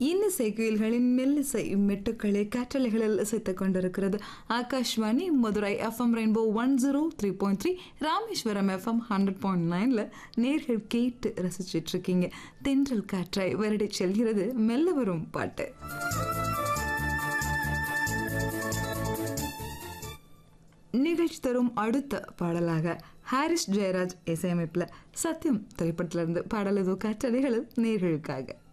இன்னிசை குயில்களின் மெல்லிசை மெட்டுக்களை காற்றலைகளில் இசைத்துக் கொண்டிருக்கிறது Akashvani Madurai FM rainbow 103.3 Rameswaram FM 100.9 நேர்கள் கேட்டு ரசிச்சிட்டு இருக்கீங்க. தென்றல் காற்றாய் வருடி செல்கிறது மெல்ல வரும் பாட்டு. நிகழ்ச்சி தரும் அடுத்த பாடலாக ஹாரிஸ் ஜெயராஜ் இசையமைப்பில் சத்தியம் திரைப்படத்திலிருந்து பாடல் காற்றலைகளில் நேர்களுக்காக.